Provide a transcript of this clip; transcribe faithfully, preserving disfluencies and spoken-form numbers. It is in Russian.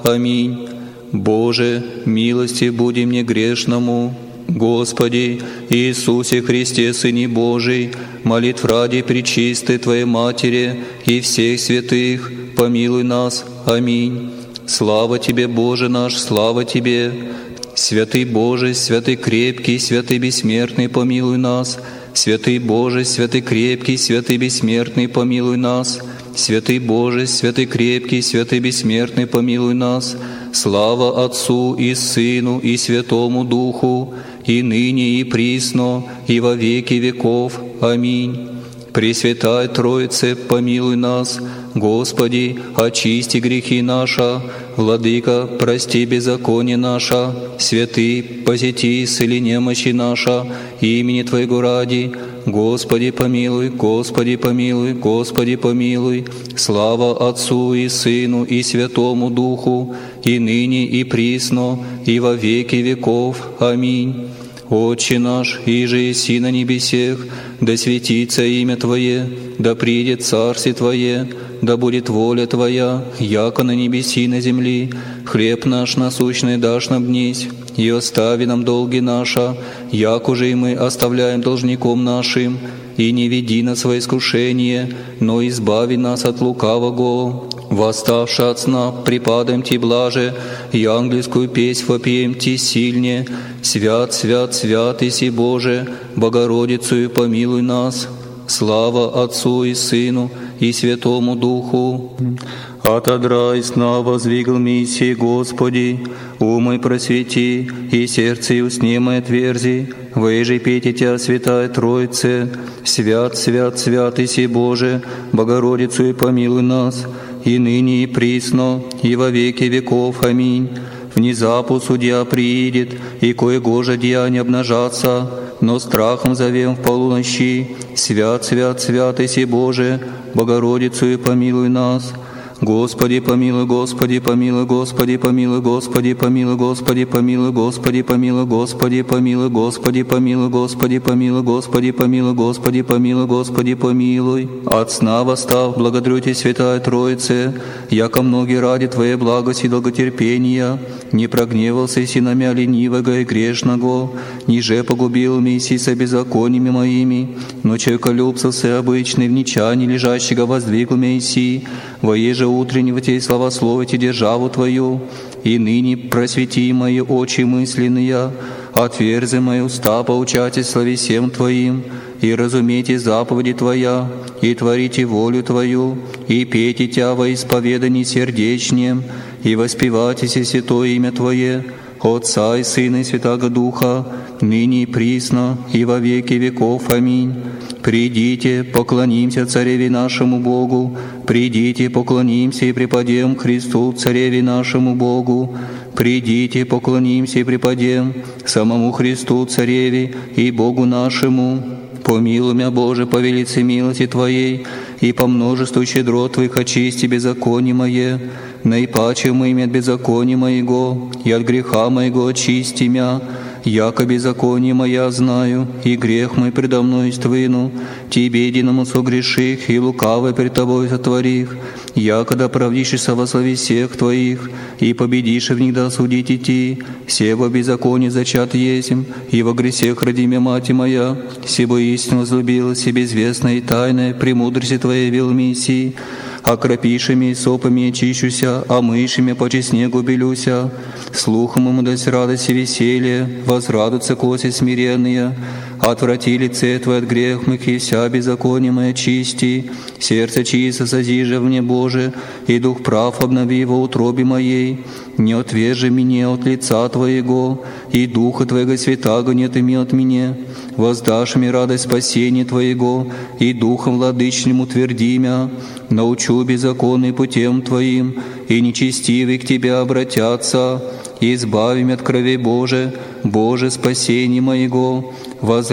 Аминь. Боже, милости буди мне грешному. Господи, Иисусе Христе, Сыне Божий, молитв ради пречистой Твоей Матери и всех святых, помилуй нас. Аминь. Слава Тебе, Боже наш, слава Тебе! Святый Боже, святый крепкий, святый бессмертный, помилуй нас. Святый Боже, святый крепкий, святый бессмертный, помилуй нас. Святый Боже, святый крепкий, святый бессмертный, помилуй нас. Слава Отцу и Сыну и Святому Духу, и ныне и присно, и во веки веков. Аминь. Пресвятая Троице, помилуй нас. Господи, очисти грехи наши. Владыка, прости беззаконие наше. Святый, посети, исцели немощи наша, имени Твоего ради. Господи, помилуй, Господи, помилуй, Господи, помилуй. Слава Отцу и Сыну и Святому Духу, и ныне и присно, и во веки веков. Аминь. Отче наш, иже еси на небесех, да светится имя Твое, да придет царствие Твое, да будет воля Твоя, яко на небеси и на земли. Хлеб наш насущный дашь нам днесь, и остави нам долги наши, як уже и мы оставляем должником нашим. И не веди нас во искушение, но избави нас от лукавого. Восставши от сна, припадаем Ти блаже, и ангельскую песнь вопием Ти сильнее. Свят, свят, свят, Иси Боже, Богородицу помилуй нас. Слава Отцу и Сыну и Святому Духу. Отодра и сна воздвигл миссии, Господи, умой просвети, и сердце и усне мое отверзи. Выжи пейте Тя, Святая Троице, свят, свят, свят, Иси Боже, Богородицу и помилуй нас, и ныне и присно, и во веки веков. Аминь. Внезапу судья приидет, и кое-го же деяния обнажатся, но страхом зовем в полуночи. Свят, свят, свят, Иси Боже, Богородицу и помилуй нас. Господи, помилуй, Господи, помилуй, Господи, помилуй, Господи, помилуй, Господи, помилуй, Господи, помилуй, Господи, помилуй, Господи, помилуй, Господи, помилуй, Господи, помилуй, Господи, помилуй, Господи, помилуй. От сна восстав, благодарю Тебя, Святая Троице, яко многие ради Твоей благости и долготерпения не прогневался си на мя ленивого и грешного, ниже погубил миссии со беззакониями моими, но человеколюбцев обычный в нечании лежащего воздвигл Мессии, воеже утреннего Тебе славословите державу Твою, и ныне просвети мои очи мысленные, отверзи мои уста поучайте славе всем Твоим, и разумейте заповеди Твоя, и творите волю Твою, и пейте Тя во исповедании сердечнем, и воспевайте се святое имя Твое, Отца и Сына и Святаго Духа, ныне и присно, и во веки веков. Аминь. Придите, поклонимся Цареве нашему Богу, придите, поклонимся и преподем Христу, Цареве нашему Богу. Придите, поклонимся и преподем самому Христу, Цареве и Богу нашему. Помилуй мя, Боже, по велице милости Твоей, и по множеству щедрот Твоих очисти беззаконие мое, наипаче мы имя от беззакония моего, и от греха моего очисти мя, яко беззаконие моя знаю, и грех мой предо мной ствыну, Тебе единому согреших, и лукавый пред Тобой сотворих, яко да правдишься во славе всех Твоих, и победишь в них да судить идти, все во беззаконии зачат есмь, и во грехах роди мя мать моя, сего истину возлюбила, себе известное и тайное, премудрости Твоей вел миссии, окропишими сопами очищуся, а мышами по честнегу белюся. Слухом ему дать радость и веселье, возрадуются коси смиренные. Отврати лице Твое от грех моих, и вся беззаконие мое чисти. Сердце чисто созижи мне, Боже, и дух прав обнови его утробе моей. Не отвержи меня от лица Твоего, и Духа Твоего Святаго нет ими от меня. Воздашь мне радость спасения Твоего, и Духом Владычным утверди мя. Научу беззаконный путем Твоим, и нечестивые к Тебе обратятся. Избави меня от крови Боже, Боже, спасение моего.